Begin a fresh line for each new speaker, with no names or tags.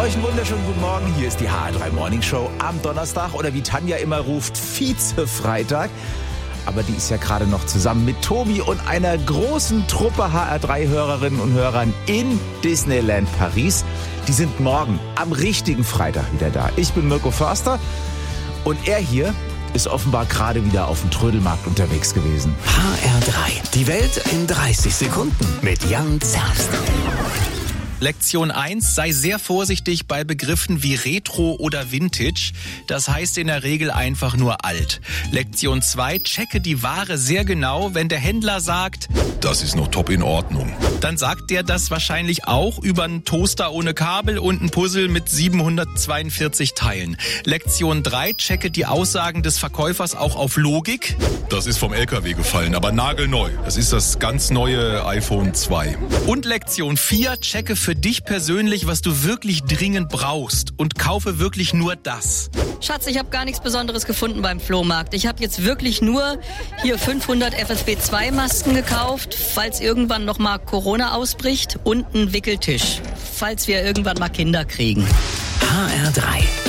Euch einen wunderschönen guten Morgen. Hier ist die HR3 Morning Show am Donnerstag oder wie Tanja immer ruft, Vize-Freitag. Aber die ist ja gerade noch zusammen mit Tobi und einer großen Truppe HR3-Hörerinnen und Hörern in Disneyland Paris. Die sind morgen am richtigen Freitag wieder da. Ich bin Mirko Förster und er hier ist offenbar gerade wieder auf dem Trödelmarkt unterwegs gewesen.
HR3, die Welt in 30 Sekunden mit Jan Zerbst.
Lektion 1, sei sehr vorsichtig bei Begriffen wie Retro oder Vintage. Das heißt in der Regel einfach nur alt. Lektion 2, checke die Ware sehr genau. Wenn der Händler sagt,
das ist noch top in Ordnung,
dann sagt der das wahrscheinlich auch über einen Toaster ohne Kabel und ein Puzzle mit 742 Teilen. Lektion 3, checke die Aussagen des Verkäufers auch auf Logik.
das ist vom LKW gefallen, aber nagelneu. Das ist das ganz neue iPhone 2.
Und Lektion 4, checke für dich persönlich, was du wirklich dringend brauchst und kaufe wirklich nur das.
Schatz, ich habe gar nichts Besonderes gefunden beim Flohmarkt. Ich habe jetzt wirklich nur hier 500 FFP2-Masken gekauft, falls irgendwann noch mal Corona ausbricht, und einen Wickeltisch, falls wir irgendwann mal Kinder kriegen.
HR3